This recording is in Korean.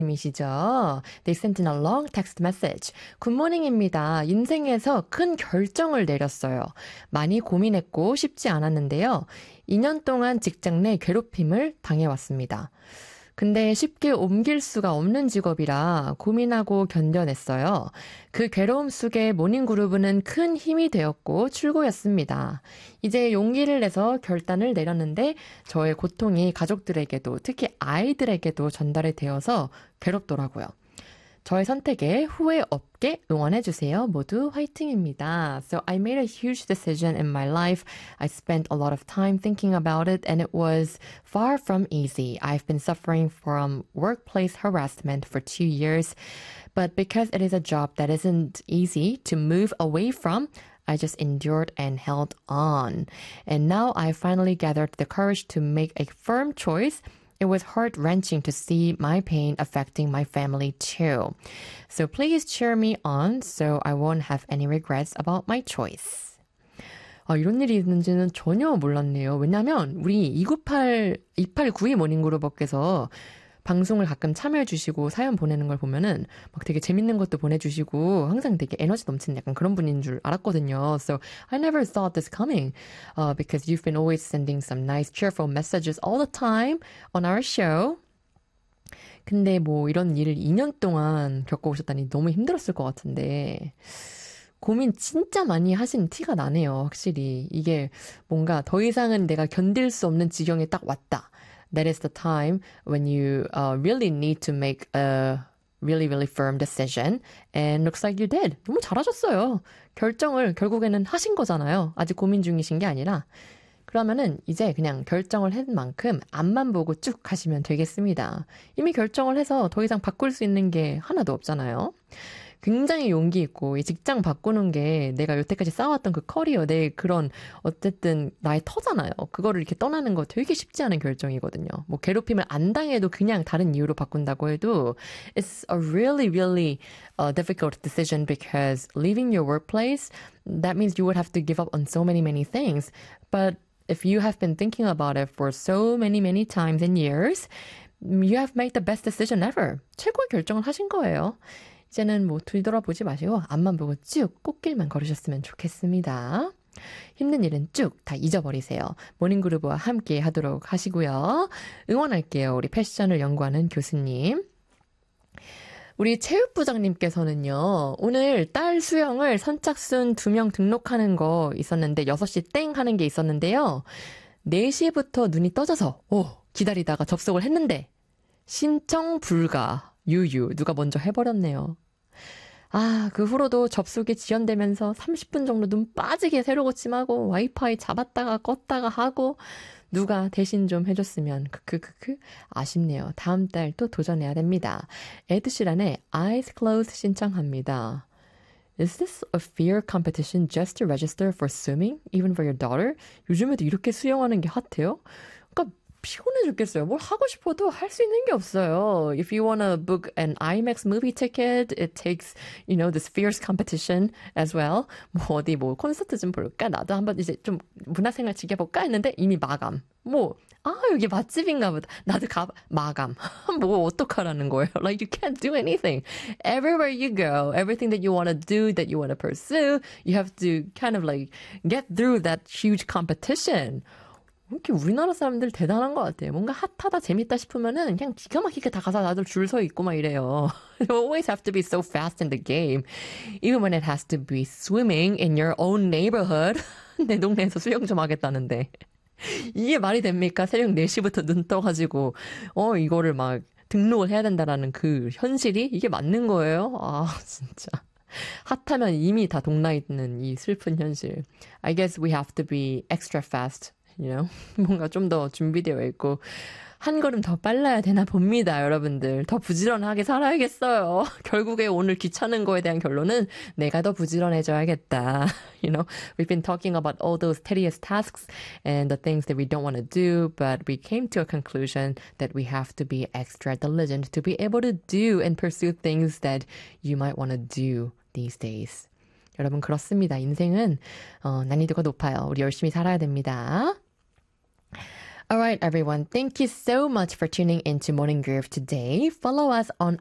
님이시죠? They sent in a long text message. 굿모닝입니다. 인생에서 큰 결정을 내렸어요. 많이 고민했고 쉽지 않았는데요. 2년 동안 직장 내 괴롭힘을 당해왔습니다. 근데 쉽게 옮길 수가 없는 직업이라 고민하고 견뎌냈어요. 그 괴로움 속에 모닝그루브는 큰 힘이 되었고 출구였습니다. 이제 용기를 내서 결단을 내렸는데 저의 고통이 가족들에게도 특히 아이들에게도 전달이 되어서 괴롭더라고요. 저의 선택에 후회 없게 응원해주세요. 모두 화이팅입니다. So I made a huge decision in my life. I spent a lot of time thinking about it and it was far from easy. I've been suffering from workplace harassment for 2 years. But because it is a job that isn't easy to move away from, I just endured and held on. And now I finally gathered the courage to make a firm choice. It was heart-wrenching to see my pain affecting my family too. So please cheer me on so I won't have any regrets about my choice. 이런 일이 있는지는 전혀 몰랐네요. 왜냐면 우리 2892 모닝그룹업께서 방송을 가끔 참여해 주시고 사연 보내는 걸 보면은 막 되게 재밌는 것도 보내주시고 항상 되게 에너지 넘치는 약간 그런 분인 줄 알았거든요. So I never thought this coming because you've been always sending some nice cheerful messages all the time on our show. 근데 뭐 이런 일을 2년 동안 겪어오셨다니 너무 힘들었을 것 같은데 고민 진짜 많이 하신 티가 나네요. 확실히 이게 뭔가 더 이상은 내가 견딜 수 없는 지경에 딱 왔다. That is the time when you really need to make a really, really firm decision. And looks like you did. 너무 잘하셨어요. 결정을 결국에는 하신 거잖아요. 아직 고민 중이신 게 아니라. 그러면은 이제 그냥 결정을 한 만큼 앞만 보고 쭉 가시면 되겠습니다. 이미 결정을 해서 더 이상 바꿀 수 있는 게 하나도 없잖아요. 굉장히 용기 있고 이 직장 바꾸는 게 내가 여태까지 쌓아왔던 그 커리어, 내 그런 어쨌든 나의 터잖아요. 그거를 이렇게 떠나는 거 되게 쉽지 않은 결정이거든요. 뭐 괴롭힘을 안 당해도 그냥 다른 이유로 바꾼다고 해도 it's a really, really difficult decision because leaving your workplace, that means you would have to give up on so many, many things. But if you have been thinking about it for so many, many times and years, you have made the best decision ever. 최고의 결정을 하신 거예요. 이제는 뭐 뒤돌아보지 마시고 앞만 보고 쭉 꽃길만 걸으셨으면 좋겠습니다. 힘든 일은 쭉 다 잊어버리세요. 모닝그루브와 함께 하도록 하시고요. 응원할게요. 우리 패션을 연구하는 교수님. 우리 체육부장님께서는요. 오늘 딸 수영을 선착순 2명 등록하는 거 있었는데 6시 땡 하는 게 있었는데요. 4시부터 눈이 떠져서 기다리다가 접속을 했는데 신청 불가. 유유 누가 먼저 해버렸네요. 그 후로도 접속이 지연되면서 30분 정도 눈 빠지게 새로 고침하고 와이파이 잡았다가 껐다가 하고 누가 대신 좀 해줬으면 아쉽네요. 다음 달 또 도전해야 됩니다. 에드시란의 Eyes Closed 신청합니다. Is this a fair competition just to register for swimming, even for your daughter? 요즘에도 이렇게 수영하는 게 핫해요? 그러니까 피곤해 죽겠어요. 뭘 하고 싶어도 할 수 있는 게 없어요. If you want to book an IMAX movie ticket, it takes, this fierce competition as well. 어디 콘서트 좀 볼까? 나도 한번 이제 좀 문화생활 즐겨볼까? 했는데 이미 마감. 여기 맛집인가 보다. 나도 마감. 어떡하라는 거예요? Like, you can't do anything. Everywhere you go, everything that you want to do, that you want to pursue, you have to kind of like get through that huge competition. 이렇게 우리나라 사람들 대단한 것 같아요. 뭔가 핫하다 재밌다 싶으면은 그냥 기가 막히게 다 가서 다들 줄 서 있고 막 이래요. You always have to be so fast in the game. Even when it has to be swimming in your own neighborhood. 내 동네에서 수영 좀 하겠다는데. 이게 말이 됩니까? 새벽 4시부터 눈 떠가지고 이거를 막 등록을 해야 된다라는 그 현실이 이게 맞는 거예요? 진짜. 핫하면 이미 다 동나 있는 이 슬픈 현실. I guess we have to be extra fast. 뭔가 좀 더 준비되어 있고 한 걸음 더 빨라야 되나 봅니다. 여러분들 더 부지런하게 살아야겠어요. 결국에 오늘 귀찮은 거에 대한 결론은 내가 더 부지런해져야겠다. We've been talking about all those tedious tasks and the things that we don't want to do, but we came to a conclusion that we have to be extra diligent to be able to do and pursue things that you might want to do these days. 여러분 그렇습니다. 인생은 난이도가 높아요. 우리 열심히 살아야 됩니다. All right, everyone. Thank you so much for tuning into Morning Groove today. Follow us on